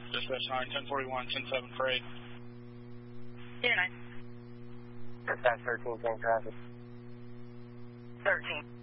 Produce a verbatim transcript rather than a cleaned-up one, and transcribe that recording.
Dispatch nine, ten forty-one, ten seven for eight. Zero nine. Dispatch thirteen, same traffic. thirteen.